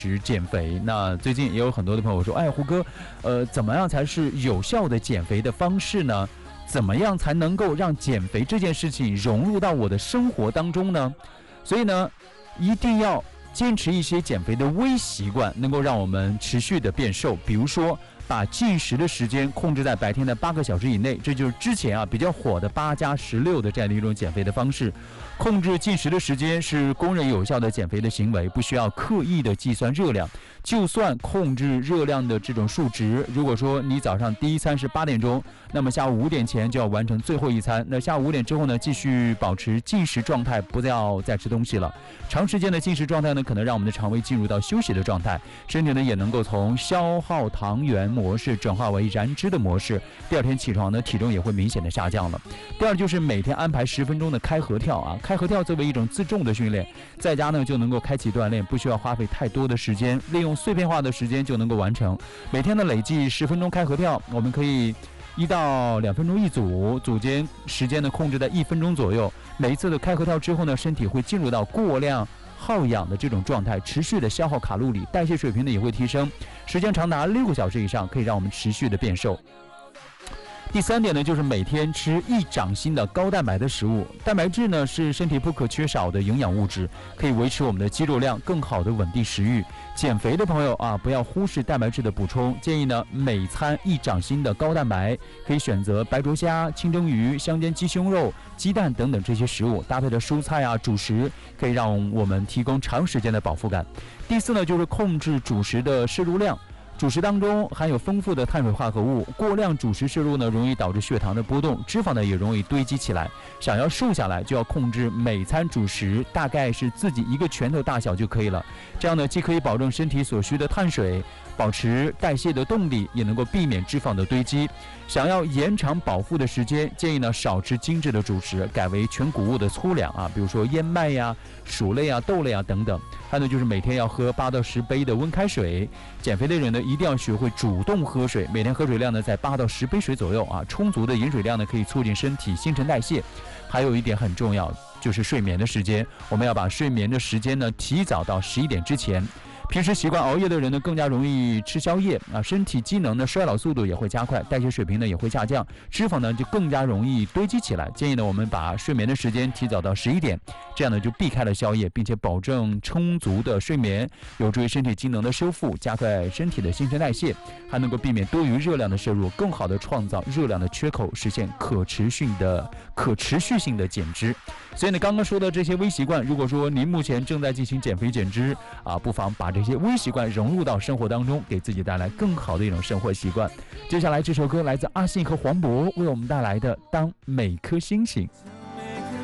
减肥。那最近也有很多的朋友说，哎，胡歌，怎么样才是有效的减肥的方式呢？怎么样才能够让减肥这件事情融入到我的生活当中呢？所以呢，一定要坚持一些减肥的微习惯，能够让我们持续的变瘦。比如说，把进食的时间控制在白天的8个小时以内，这就是之前比较火的8+16的这样的一种减肥的方式。控制进食的时间是公认有效的减肥的行为，不需要刻意的计算热量。就算控制热量的这种数值，如果说你早上第一餐是8点钟，那么下午5点前就要完成最后一餐。那下午5点之后呢，继续保持进食状态，不要再吃东西了。长时间的进食状态呢，可能让我们的肠胃进入到休息的状态，身体呢也能够从消耗糖原模式转化为燃脂的模式。第二天起床呢，体重也会明显的下降了。第二就是每天安排10分钟的开合跳开合跳作为一种自重的训练，在家呢就能够开启锻炼，不需要花费太多的时间，利用碎片化的时间就能够完成。每天的累计10分钟开合跳，我们可以1到2分钟一组，组间时间呢控制在1分钟左右。每一次的开合跳之后呢，身体会进入到过量耗氧的这种状态，持续的消耗卡路里，代谢水平呢也会提升，时间长达6个小时以上，可以让我们持续的变瘦。第3点呢，就是每天吃1掌心的高蛋白的食物。蛋白质呢是身体不可缺少的营养物质，可以维持我们的肌肉量，更好的稳定食欲。减肥的朋友不要忽视蛋白质的补充，建议呢每餐1掌心的高蛋白，可以选择白灼虾、清蒸鱼、香煎鸡胸肉、鸡蛋等等这些食物，搭配的蔬菜主食，可以让我们提供长时间的饱腹感。第4呢，就是控制主食的摄入量。主食当中含有丰富的碳水化合物，过量主食摄入呢，容易导致血糖的波动，脂肪呢也容易堆积起来。想要瘦下来，就要控制每餐主食大概是自己1个拳头大小就可以了。这样呢，既可以保证身体所需的碳水，保持代谢的动力，也能够避免脂肪的堆积。想要延长饱腹的时间，建议呢少吃精致的主食，改为全谷物的粗粮比如说燕麦薯类豆类等等。还有呢，就是每天要喝8到10杯的温开水。减肥的人呢，一定要学会主动喝水，每天喝水量呢在8到10杯水左右充足的饮水量呢，可以促进身体新陈代谢。还有一点很重要，就是睡眠的时间，我们要把睡眠的时间呢提早到11点之前。平时习惯熬夜的人呢，更加容易吃宵夜身体机能的衰老速度也会加快，代谢水平呢也会下降，脂肪呢就更加容易堆积起来。建议呢我们把睡眠的时间提早到11点，这样呢就避开了宵夜，并且保证充足的睡眠，有助于身体机能的修复，加快身体的新陈代谢，还能够避免多余热量的摄入，更好的创造热量的缺口，实现可持续性的减脂。所以呢，刚刚说的这些微习惯，如果说您目前正在进行减肥减脂不妨把这些微习惯融入到生活当中，给自己带来更好的一种生活习惯。接下来这首歌来自阿信和黄渤为我们带来的《当每颗星星》。